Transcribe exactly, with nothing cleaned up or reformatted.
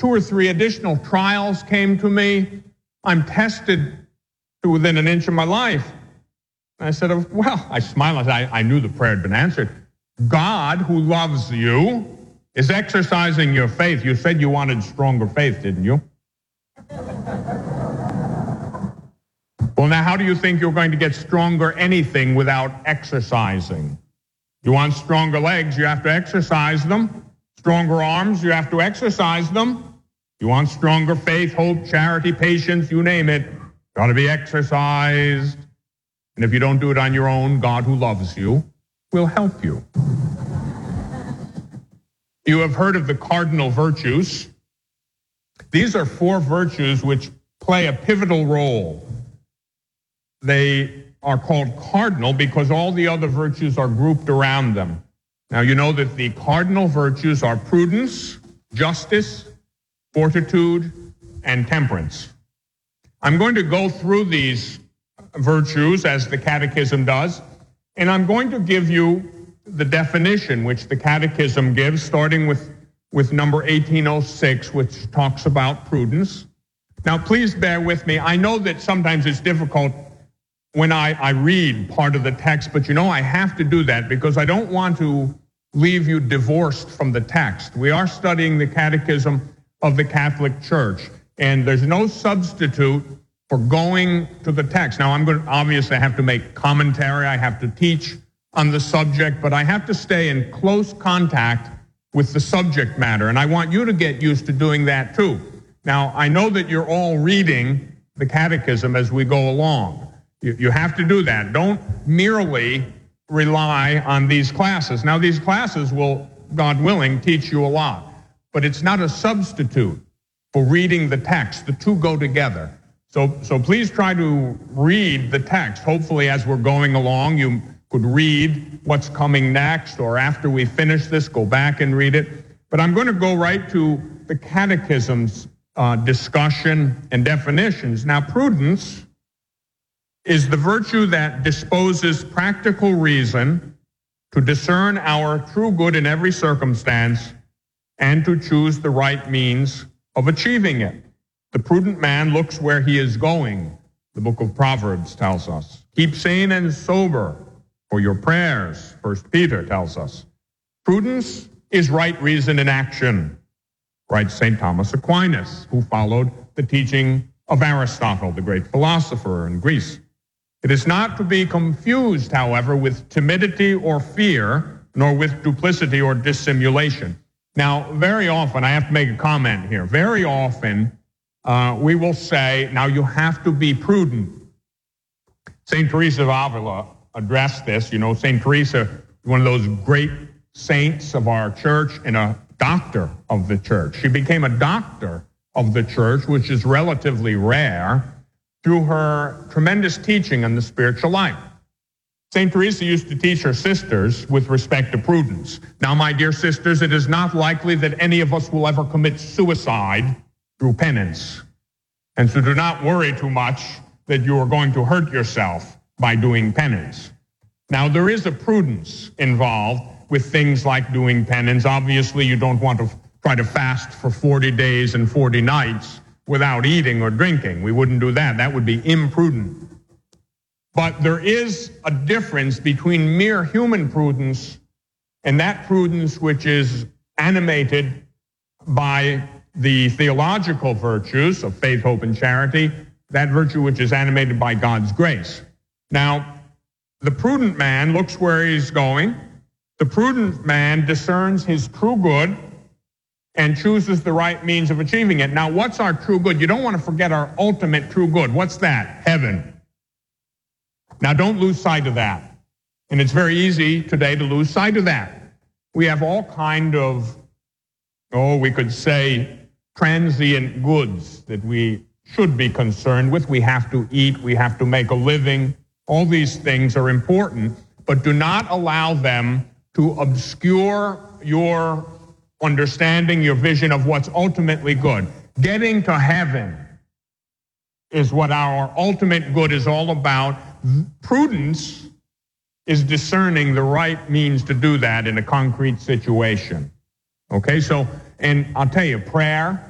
two or three additional trials came to me. I'm tested to within an inch of my life. And I said, well, I smiled. I, I knew the prayer had been answered. God, who loves you, is exercising your faith. You said you wanted stronger faith, didn't you? Well, now, how do you think you're going to get stronger anything without exercising? You want stronger legs, you have to exercise them. Stronger arms, you have to exercise them. You want stronger faith, hope, charity, patience, you name it, got to be exercised. And if you don't do it on your own, God, who loves you, will help you. You have heard of the cardinal virtues. These are four virtues which play a pivotal role. They are called cardinal because all the other virtues are grouped around them. Now, you know that the cardinal virtues are prudence, justice, fortitude, and temperance. I'm going to go through these virtues as the Catechism does, and I'm going to give you the definition which the Catechism gives, starting with, with number eighteen oh six, which talks about prudence. Now, please bear with me. I know that sometimes it's difficult when I, I read part of the text, but you know I have to do that because I don't want to leave you divorced from the text. We are studying the Catechism of the Catholic Church, and there's no substitute for going to the text. Now, I'm going to obviously have to make commentary. I have to teach on the subject, but I have to stay in close contact with the subject matter, and I want you to get used to doing that too. Now, I know that you're all reading the Catechism as we go along. You, you have to do that. Don't merely rely on these classes. Now, these classes will, God willing, teach you a lot, but it's not a substitute for reading the text. The two go together. So, so please try to read the text. Hopefully, as we're going along, you could read what's coming next, or after we finish this, go back and read it. But I'm going to go right to the Catechism's uh, discussion and definitions. Now, prudence is the virtue that disposes practical reason to discern our true good in every circumstance and to choose the right means of achieving it. The prudent man looks where he is going, the book of Proverbs tells us. Keep sane and sober for your prayers, First Peter tells us. Prudence is right reason in action, writes Saint Thomas Aquinas, who followed the teaching of Aristotle, the great philosopher in Greece. It is not to be confused, however, with timidity or fear, nor with duplicity or dissimulation. Now, very often, I have to make a comment here, very often uh, we will say, now you have to be prudent. Saint Teresa of Avila addressed this. You know, Saint Teresa, one of those great saints of our church and a doctor of the church. She became a doctor of the church, which is relatively rare, through her tremendous teaching on the spiritual life. Saint Teresa used to teach her sisters with respect to prudence. Now, my dear sisters, it is not likely that any of us will ever commit suicide through penance. And so do not worry too much that you are going to hurt yourself by doing penance. Now, there is a prudence involved with things like doing penance. Obviously, you don't want to try to fast for forty days and forty nights without eating or drinking. We wouldn't do that. That would be imprudent. But there is a difference between mere human prudence and that prudence which is animated by the theological virtues of faith, hope, and charity, that virtue which is animated by God's grace. Now, the prudent man looks where he's going. The prudent man discerns his true good and chooses the right means of achieving it. Now, what's our true good? You don't want to forget our ultimate true good. What's that? Heaven. Now, don't lose sight of that. And it's very easy today to lose sight of that. We have all kind of, oh, we could say, transient goods that we should be concerned with. We have to eat. We have to make a living. All these things are important, but do not allow them to obscure your understanding, your vision of what's ultimately good. Getting to heaven is what our ultimate good is all about. Prudence is discerning the right means to do that in a concrete situation. Okay, so, and I'll tell you, prayer